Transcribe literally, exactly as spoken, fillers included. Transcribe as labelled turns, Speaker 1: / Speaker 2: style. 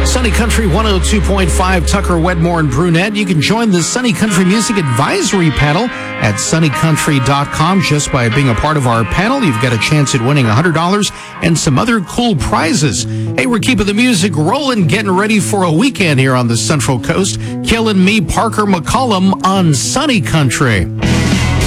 Speaker 1: Sunny Country one oh two point five, Tucker, Wedmore, and Brunette. You can join the Sunny Country Music Advisory Panel at sunny country dot com. Just by being a part of our panel, you've got a chance at winning one hundred dollars and some other cool prizes. Hey, we're keeping the music rolling, getting ready for a weekend here on the Central Coast. Killing Me, Parker McCollum on Sunny Country.